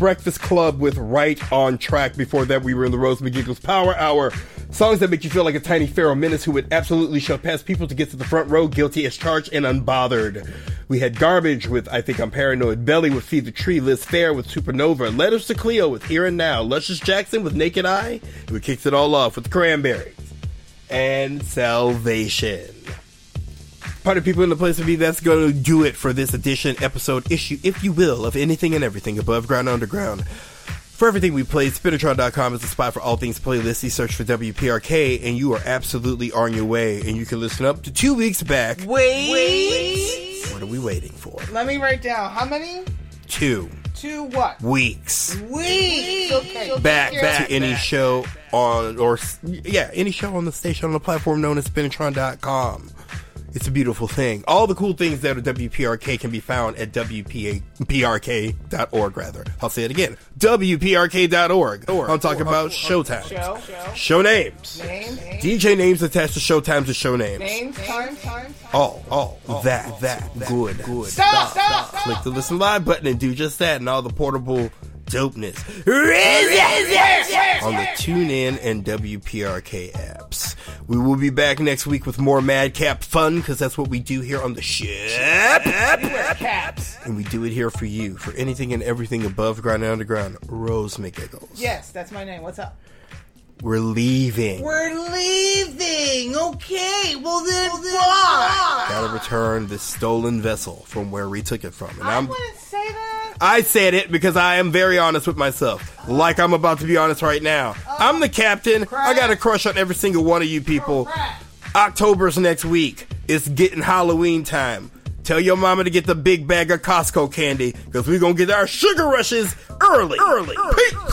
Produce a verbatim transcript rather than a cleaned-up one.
Breakfast Club with Right on Track. Before that, we were in the Rose McGiggles Power Hour. Songs that make you feel like a tiny feral menace who would absolutely shove past people to get to the front row, guilty as charged and unbothered. We had Garbage with I Think I'm Paranoid, Belly with Feed the Tree, Liz Fair with Supernova, Letters to Cleo with Here and Now, Luscious Jackson with Naked Eye, and we kicked it all off with Cranberries and Salvation. Party people in the place to be, that's going to do it for this edition, episode, issue, if you will, of Anything and Everything Above Ground Underground. For everything we played, Spinatron dot com is the spot for all things playlisty. Search for W P R K, and you are absolutely on your way. And you can listen up to two weeks back. Wait! Wait. What are we waiting for? Let me write down. How many? Two. Two what? Weeks. Weeks! Okay. Back, back to any back. show on, or, yeah, any show on the station on the platform known as Spinatron dot com. It's a beautiful thing. All the cool things that are W P R K can be found at W P R K dot org, rather. I'll say it again. W P R K dot org. I'm talking about showtimes. Show, show. Show names. Name, name. D J names attached to showtimes and show names. Names, time, time. All, all, all that, that, good, good. Stop, stop, stop. Click the listen live button and do just that, and all the portable dopeness on the TuneIn and W P R K apps. We will be back next week with more madcap fun, because that's what we do here on the ship. We wear caps. And we do it here for you, for anything and everything above ground and underground. Rose McGiggles. Yes, that's my name. What's up? We're leaving. We're leaving. Okay. Well then, well, then why? Gotta return this stolen vessel from where we took it from. And I I'm, wouldn't say that. I said it because I am very honest with myself. Like I'm about to be honest right now. Oh, I'm the captain. crap. I got a crush on every single one of you people. Oh, crap. October's next week. It's getting Halloween time. Tell your mama to get the big bag of Costco candy, because we're going to get our sugar rushes early. Early. Peace.